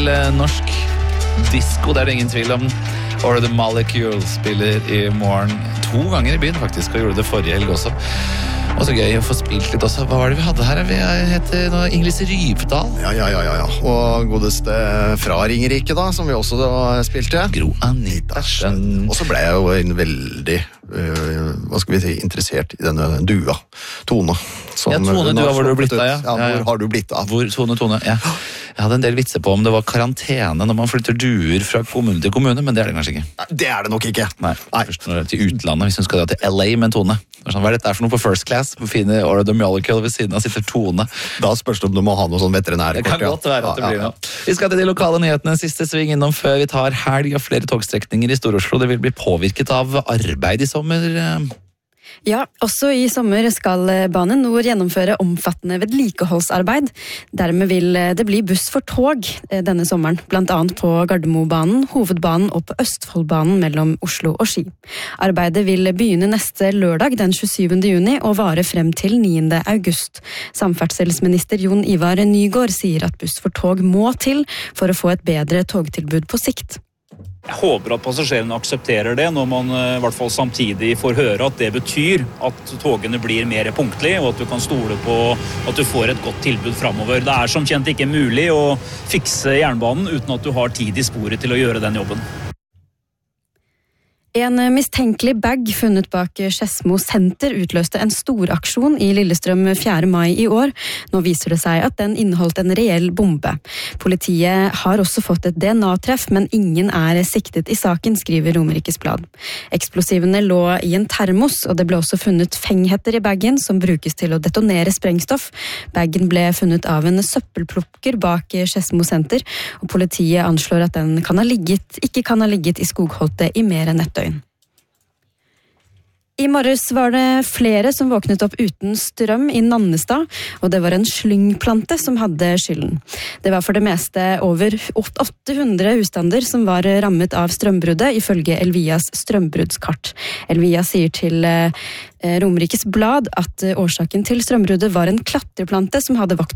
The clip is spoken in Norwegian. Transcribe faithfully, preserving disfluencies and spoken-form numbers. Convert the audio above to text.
til norsk disco, det er det ingen tvil om. Or The Molecule spiller i morgen to ganger i byen faktisk, og gjorde det forrige helg også. Og så gøy å få spilt litt også. Hva var det vi hadde her? Vi heter nå Inglis Rypdal. Ja, ja, ja, ja. Og godeste fra Ringerike da, som vi også da spilte. Gro Anita Skjønn. Og så ble jeg jo en veldig, øh, hva skal vi si, interessert i denne dua, Tone. Ja, Tone Dua, hvor har du blitt av, ja. Ja, hvor har du blitt av? Hvor, Tone, Tone, ja. Jeg hadde en del vitser på om det var karantene når man flytter duer fra kommune til kommune, men det er det kanskje ikke. Det er det nok ikke. Nei, først når det er til utlandet, hvis hun skal dra til L A med en Tone. Sånn, hva er dette for noe på first class? På fine Or The Molecule ved siden av sitter Tone. Da spørs det om du må ha noe sånn veterinærkort. Det kan godt være at det blir noe. Vi skal til de lokale nyhetene, siste sving innom før vi tar helg av flere togstrekninger i Stor-Oslo. Det vil bli påvirket av arbeid i sommer. Ja, også i sommer skal Bane Nor gjennomføre omfattende vedlikeholdsarbeid. Dermed vil det bli buss for tog denne sommeren, blant annet på Gardermobanen, Hovedbanen og på Østfoldbanen mellom Oslo og Ski. Arbeidet vil begynne neste lørdag den tjuesyvende juni og vare frem til niende august. Samferdselsminister Jon Ivar Nygård sier at buss for tog må til for å få et bedre togtilbud på sikt. Jeg håper at passasjerene aksepterer det, når man i hvert fall samtidig får høre at det betyr at togene blir mer punktlige, og at du kan stole på at du får et godt tilbud fremover. Det er som kjent ikke mulig å fikse jernbanen uten at du har tid i sporet til å gjøre den jobben. En mistenkelig bag funnet bak Skedsmo senter utløste en storaksjon i Lillestrøm fjerde mai i år. Nå viser det seg at den inneholdt en reell bombe. Politiet har også fått et D N A-treff, men ingen er siktet i saken, skriver Romerikes Blad. Eksplosivene lå i en termos, og det ble også funnet fenghetter i bagen som brukes til å detonere sprengstoff. Bagen ble funnet av en søppelplukker bak Skedsmo senter, og politiet anslår at den kan ha ligget, ikke kan ha ligget i skogholtet i mer enn ett døgn. I morges var det flere som våknet opp uten strøm i Nannestad, og det var en slyngplante som hadde skylden. Det var for det meste over åtte hundre husstander som var rammet av strømbruddet, ifølge Elvias strømbrudskart. Elvia sier til Romerikes Blad at årsaken til strømbruddet var en klatreplante som hadde vokst